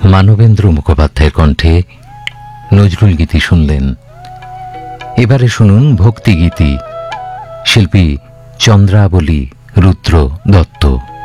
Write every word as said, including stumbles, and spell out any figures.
মানবেন্দ্র মুখোপাধ্যায়ের কণ্ঠে নজরুল গীতি শুনলেন। এবারে শুনুন ভক্তিগীতি, শিল্পী চন্দ্রাবলী রুদ্র দত্ত।